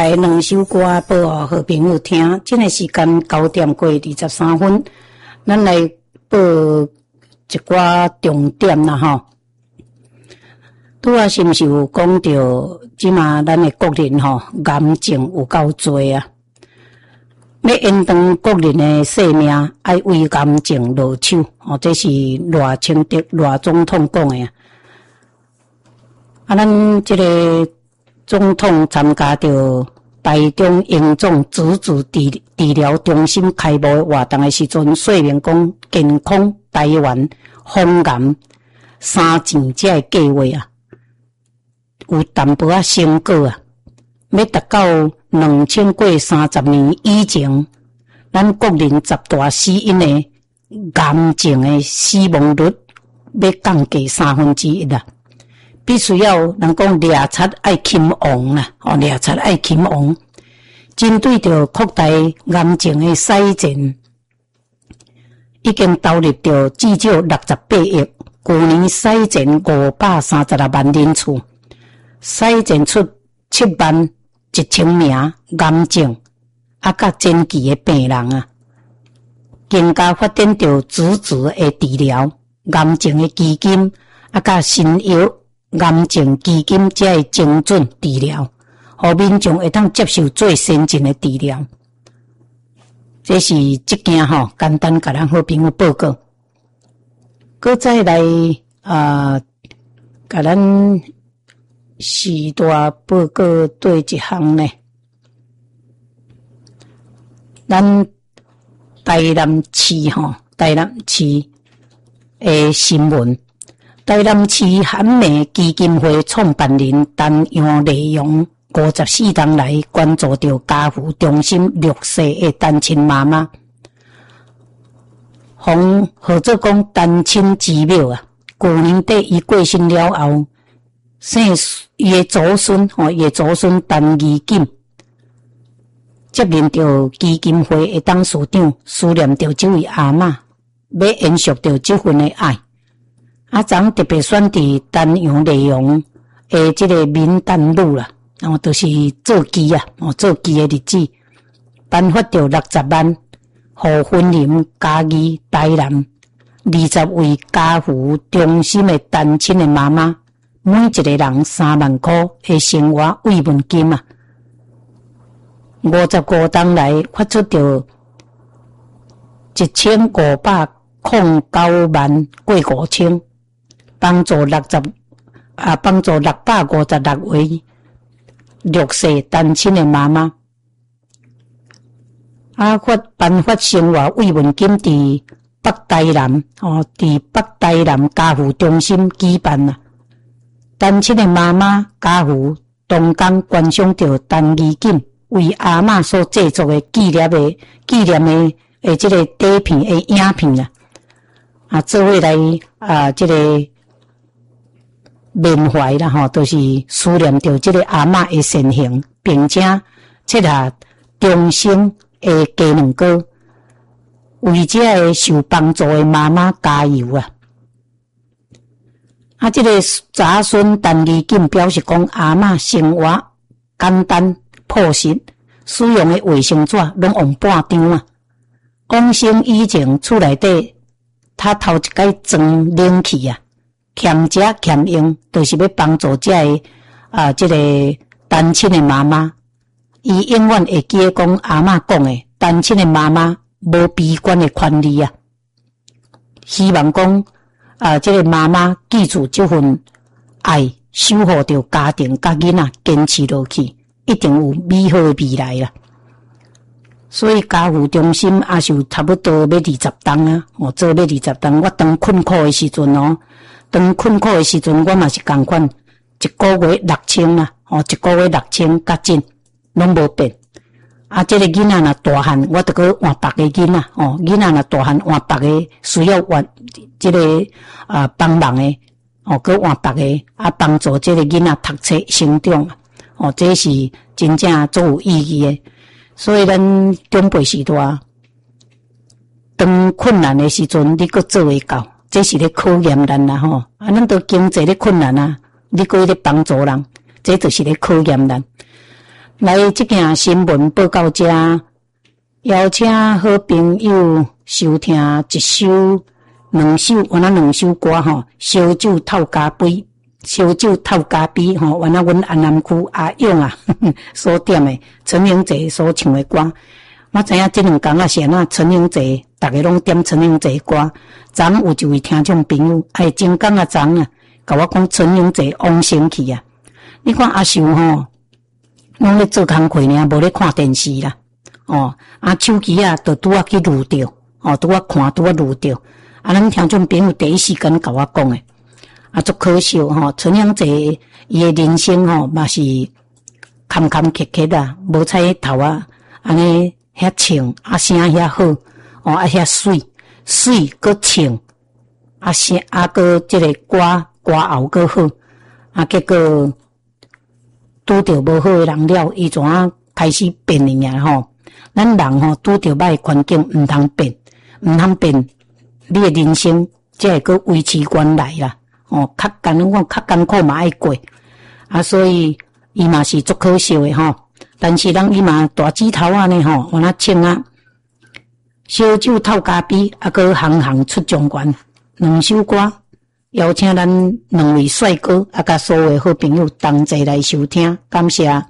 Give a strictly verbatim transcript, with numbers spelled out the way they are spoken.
来两首歌报互好朋友听。这个时间九点过二十三分，咱来报一寡重点啦吼。拄啊，是毋是有讲到即马咱的国人吼癌症有够多啊？要延长国人的生命，爱为癌症落手，哦，这是赖清德赖总统讲的啊。啊，咱这个总统参加着台中荣总自主治治疗中心开幕活动的时阵，说明讲健康台湾防癌三钱这个计划啊，有淡薄仔成果啊。要达到两千过三十年以前，咱国人十大死因的癌症的死亡率要降低三分之一啊！必须要人讲掠贼爱擒王啦，哦，掠贼爱擒王。针对着扩大癌症的筛检，已经投入着至少六十八亿，去年筛检五百三十六万人次，筛检出七万一千名癌症啊甲前期的病人啊，更加发展着自主的治疗癌症的基金啊甲新药癌症基金才会精准治疗，互民众会当接受最先进的治疗。这是即件吼，简单甲咱好朋友报告。搁再来啊，甲咱时大报告对一项呢，咱台南市吼，台南市的新闻。台南市罕美基金会创办人陈阳内容五十四天来关注到家扶中心六岁的单亲妈妈，红或者讲单亲之妙啊。去年底伊过身了后，生伊的祖孙吼，伊的祖孙陈义锦接任到基金会的董事长，思念到这位阿嬷，要延续到这份的爱。啊，咱特别选伫陈阳内容的这个民诞路啦，然后就是做基啊，哦，做基的日子，颁发着六十万，互婚林、嘉义、台南二十位家扶中心的单亲的妈妈，每一个人三万块的生活慰问金啊。五十五天来发出着一千五百零九万过五千。帮助六十啊，帮助六百五十六位六岁单亲的妈妈。啊，发颁发生活慰问金伫北台南哦，伫北台南家扶中心举办啊。单亲的妈妈家扶同工观赏着陈义锦为阿嬷所制作的纪念的纪念的诶，这个底片的影片啊，啊，做伙来啊，这个。缅怀啦吼，都、就是思念着这个阿嬷的善行，并且切下终生的鸡卵糕，为这个受帮助的妈妈加油啊！啊，这个查孙陈义锦表示讲，阿嬷生活简单朴实，使用的卫生纸拢用半张啊。讲生以前厝内底，他头一摆装冷气啊。欠食欠用，就是要帮助这个啊，这个单亲的妈妈。伊永远会记得讲阿嬷讲的，单亲的妈妈无悲观的权利啊。希望讲啊，这个妈妈记住这份爱，守护着家庭甲囡仔，坚持落去，一定有美好的未来啦。所以家扶中心也是有差不多要二十档啊，哦，做要二十档。我当困苦的时阵哦。当困苦的时阵，我嘛是共款，一个月六千啦，哦，一个月六千甲进，拢无变。啊，这个囡仔若大汉，我得去换别个囡仔，哦，囡仔若大汉换别个需要换这个啊帮忙的，哦，去换别个啊帮助这个囡仔读册成长，哦，这是真正足有意义的。所以咱长辈时代，当困难的时阵，你阁做会到。这是咧考验咱啦吼，啊，咱都经济咧困难啊，你搁咧帮助人，这就是咧考验咱。 来，即件新闻报到这，邀请好朋友收听一首、两首，原来两首歌吼，烧酒透咖啡，烧酒透咖啡吼，原来阮安南区阿勇啊呵呵所点的陈明哲所唱的歌。我知影即两天啊是安那陈明哲，逐个拢点陈明哲歌。昨有一位听众朋友，哎，前天啊昨啊，甲我讲陈明哲往生去啊。你看阿秀吼，拢咧做工课呢，无咧看电视啦。哦，啊手机啊，就拄啊去录着，哦，拄啊看，拄啊录着。啊，咱听众朋友第一时间甲我讲诶，啊，足可惜吼，陈明哲伊诶人生吼，嘛是坎坎坷坷啊，无彩头啊，安尼。遐唱啊声遐好，哦啊遐水水搁唱，啊声啊搁即个歌歌喉搁好，啊结果拄着无好诶人了，伊怎啊开始变哩尔吼？咱人吼拄着歹环境，毋通变，毋通变，你诶人生才会搁维持原来啦。哦，较艰难，我较艰苦嘛爱过，啊所以伊嘛是足可惜诶吼。但是人伊嘛大指头啊呢吼，我那唱啊，烧酒透咖啡，啊个行行出状元，两首歌，邀请咱两位帅哥啊，甲所有好朋友同齐来收听，感谢。